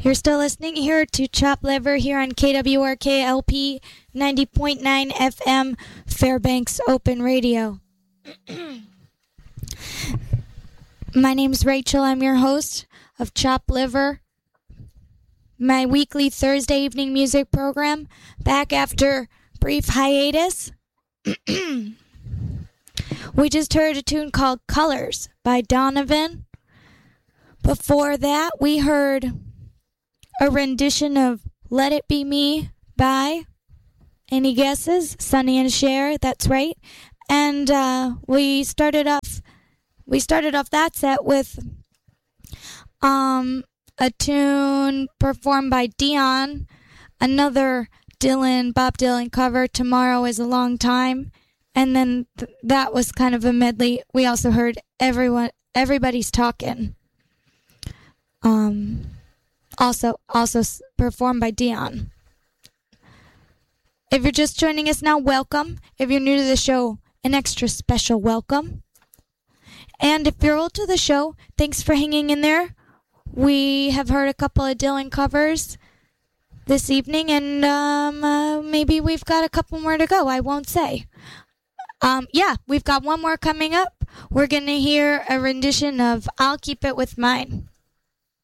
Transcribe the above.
You're still listening here to Chop Liver here on KWRK LP 90.9 FM Fairbanks Open Radio. My name's Rachel. I'm your host of Chop Liver, my weekly Thursday evening music program, back after brief hiatus. We just heard a tune called Colors by Donovan. Before that, we heard a rendition of Let It Be Me by, any guesses? Sonny and Cher, that's right. And we started off that set with a tune performed by Dion, another Bob Dylan cover, Tomorrow Is a Long Time. And then that was kind of a medley. We also heard Everybody's Talking. Also performed by Dion. If you're just joining us now, welcome. If you're new to the show, an extra special welcome. And if you're old to the show, thanks for hanging in there. We have heard a couple of Dylan covers this evening, and maybe we've got a couple more to go. I won't say. We've got one more coming up. We're going to hear a rendition of I'll Keep It With Mine.